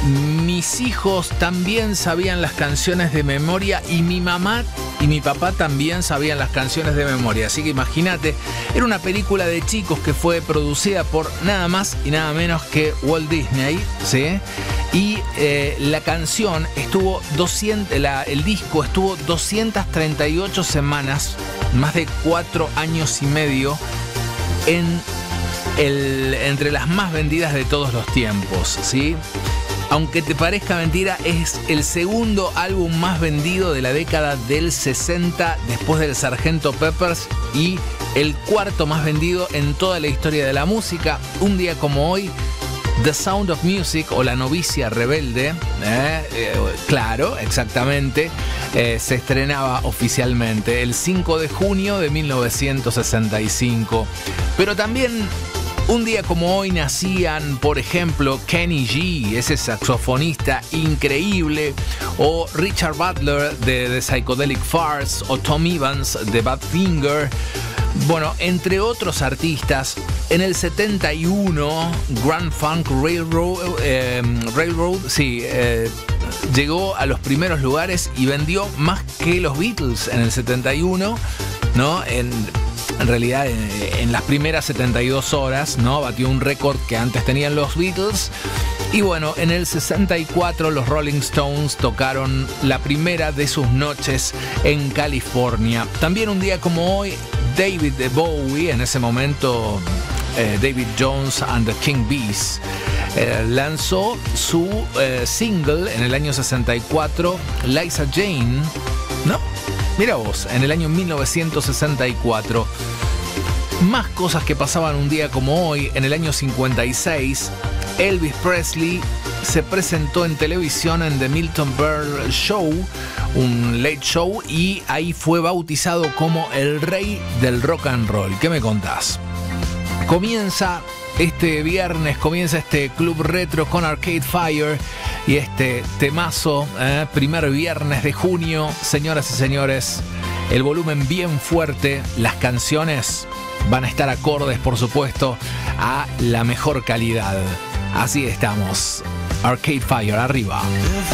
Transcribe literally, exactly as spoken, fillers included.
mis hijos también sabían las canciones de memoria y mi mamá y mi papá también sabían las canciones de memoria. Así que imagínate, era una película de chicos que fue producida por nada más y nada menos que Walt Disney, ¿sí? Y eh, la canción estuvo doscientos, la, el disco estuvo doscientas treinta y ocho semanas, más de cuatro años y medio, en el, entre las más vendidas de todos los tiempos, ¿sí? Aunque te parezca mentira, es el segundo álbum más vendido de la década del sesenta después del Sargento Peppers y el cuarto más vendido en toda la historia de la música. Un día como hoy, The Sound of Music o La Novicia Rebelde, eh, eh, claro, exactamente, eh, se estrenaba oficialmente el cinco de junio de mil novecientos sesenta y cinco. Pero también un día como hoy nacían, por ejemplo, Kenny G, ese saxofonista increíble, o Richard Butler de The Psychedelic Furs, o Tom Evans de Badfinger. Bueno, entre otros artistas. En el setenta y uno, Grand Funk Railroad, eh, Railroad sí, eh, llegó a los primeros lugares y vendió más que los Beatles en el setenta y uno, ¿no? En... En realidad, en las primeras setenta y dos horas, ¿no? Batió un récord que antes tenían los Beatles. Y bueno, en el sesenta y cuatro los Rolling Stones tocaron la primera de sus noches en California. También un día como hoy, David Bowie, en ese momento eh, David Jones and the King Bees, eh, lanzó su eh, single en el año sesenta y cuatro, Liza Jane, ¿no? Mira vos, en el año mil novecientos sesenta y cuatro. Más cosas que pasaban un día como hoy. En el año cincuenta y seis, Elvis Presley se presentó en televisión en The Milton Berle Show, un late show, y ahí fue bautizado como el rey del rock and roll. ¿Qué me contás? Comienza este viernes, comienza este Club Retro con Arcade Fire y este temazo, eh, primer viernes de junio. Señoras y señores, el volumen bien fuerte, las canciones van a estar acordes, por supuesto, a la mejor calidad. Así estamos. Arcade Fire, arriba.